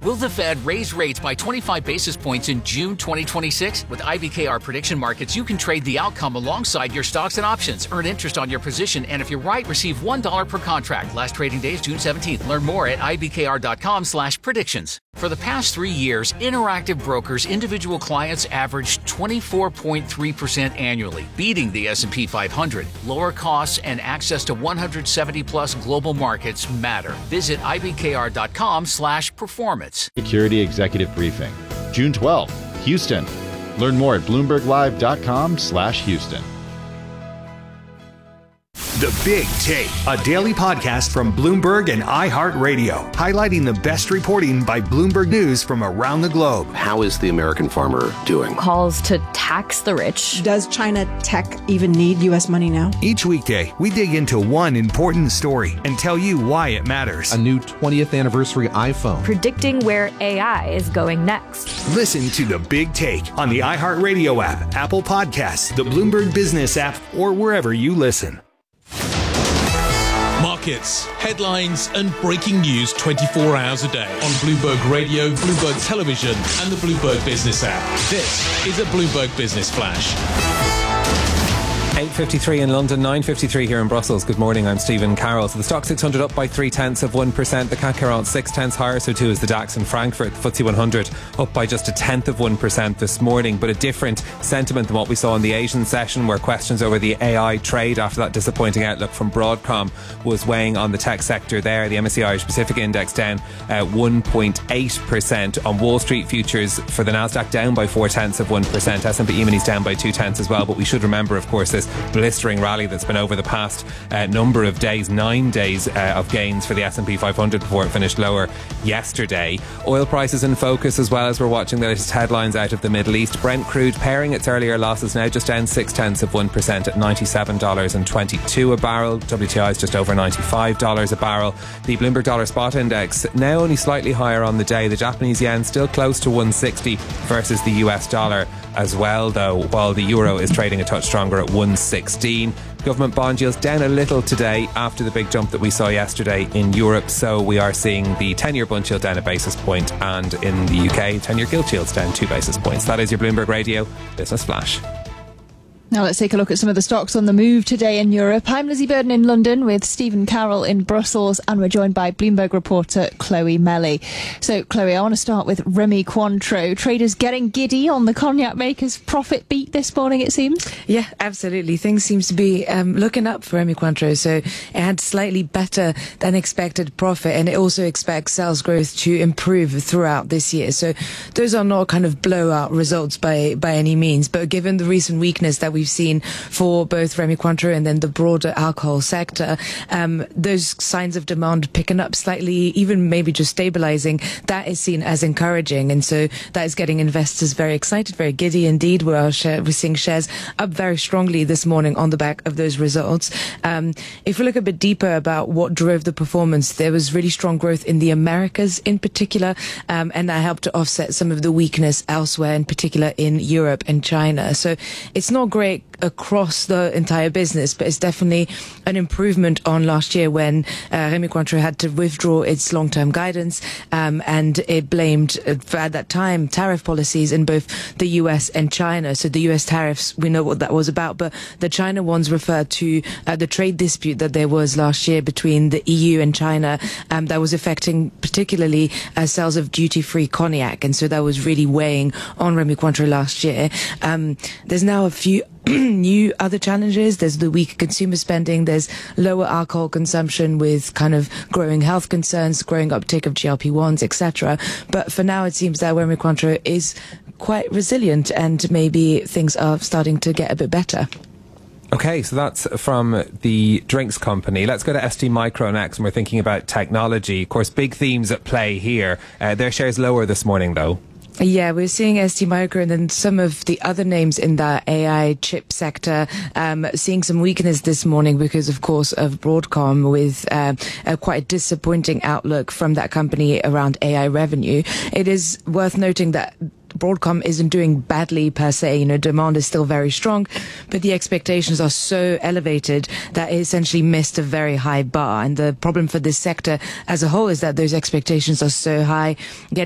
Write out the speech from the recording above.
Will the Fed raise rates by 25 basis points in June 2026? With IBKR Prediction Markets, you can trade the outcome alongside your stocks and options. Earn interest on your position, and if you're right, receive $1 per contract. Last trading day is June 17th. Learn more at ibkr.com/predictions. For the past 3 years, Interactive Brokers individual clients averaged 24.3% annually, beating the S&P 500. Lower costs and access to 170-plus global markets matter. Visit ibkr.com/performance. Security Executive Briefing, June 12th, Houston. Learn more at bloomberglive.com/Houston. The Big Take, a daily podcast from Bloomberg and iHeartRadio, highlighting the best reporting by Bloomberg News from around the globe. How is the American farmer doing? Calls to tax the rich. Does China tech even need U.S. money now? Each weekday, we dig into one important story and tell you why it matters. A new 20th anniversary iPhone. Predicting where AI is going next. Listen to The Big Take on the iHeartRadio app, Apple Podcasts, the Bloomberg Business app, or wherever you listen. Markets, headlines, and breaking news 24 hours a day on Bloomberg Radio, Bloomberg Television, and the Bloomberg Business app. This is a Bloomberg Business Flash. 8:53 in London, 9:53 here in Brussels. Good morning, I'm Stephen Carroll. So the Stock 600 up by 0.3%. The CAC 6/10 higher, so too is the DAX in Frankfurt. The FTSE 100 up by just 0.1% this morning, but a different sentiment than what we saw in the Asian session, where questions over the AI trade after that disappointing outlook from Broadcom was weighing on the tech sector there. The MSCI Irish Pacific Index down 1.8%. On Wall Street futures for the Nasdaq down by 0.4%. S&P E-minis down by 0.2 as well, but we should remember, of course, this blistering rally that's been over the past number of days, 9 days of gains for the S&P 500 before it finished lower yesterday. Oil prices in focus as well as we're watching the latest headlines out of the Middle East. Brent crude paring its earlier losses now just down 0.6% at $97.22 a barrel. WTI is just over $95 a barrel. The Bloomberg Dollar Spot Index now only slightly higher on the day. The Japanese yen still close to 160 versus the US dollar as well, though, while the euro is trading a touch stronger at 116. Government bond yields down a little today after the big jump that we saw yesterday in Europe, so we are seeing the 10-year bund yield down a basis point, and in the UK 10-year gilt yields down 2 basis points. That is your Bloomberg Radio Business Flash. Now let's take a look at some of the stocks on the move today in Europe. I'm Lizzie Burden in London with Stephen Carroll in Brussels, and we're joined by Bloomberg reporter Chloe Melly. So, Chloe, I want to start with Rémy Cointreau. Traders getting giddy on the cognac maker's profit beat this morning, it seems. Yeah, absolutely. Things seems to be looking up for Rémy Cointreau. So it had slightly better than expected profit, and it also expects sales growth to improve throughout this year. So those are not kind of blowout results by any means, but given the recent weakness that we've seen for both Rémy Cointreau and then the broader alcohol sector, those signs of demand picking up slightly, even maybe just stabilizing, that is seen as encouraging. And so that is getting investors very excited, very giddy indeed. We're seeing shares up very strongly this morning on the back of those results. If we look a bit deeper about what drove the performance, there was really strong growth in the Americas in particular, and that helped to offset some of the weakness elsewhere, in particular in Europe and China. So it's not great across the entire business, but it's definitely an improvement on last year when Rémy Cointreau had to withdraw its long-term guidance, and it blamed, at that time, tariff policies in both the US and China. So the US tariffs, we know what that was about, but the China ones refer to the trade dispute that there was last year between the EU and China, that was affecting particularly sales of duty-free cognac, and so that was really weighing on Rémy Cointreau last year. There's now a few new other challenges. There's the weak consumer spending, there's lower alcohol consumption with kind of growing health concerns, growing uptake of GLP-1s, etc. But for now, it seems that Rémy Cointreau is quite resilient, and maybe things are starting to get a bit better. Okay, so that's from the drinks company. Let's go to ST Micro next, and we're thinking about technology. Of course, big themes at play here. Their shares lower this morning, though. Yeah, we're seeing ST Micro and then some of the other names in the AI chip sector seeing some weakness this morning because, of course, of Broadcom, with a quite disappointing outlook from that company around AI revenue. It is worth noting that Broadcom isn't doing badly per se. Demand is still very strong, but the expectations are so elevated that it essentially missed a very high bar. And the problem for this sector as a whole is that those expectations are so high,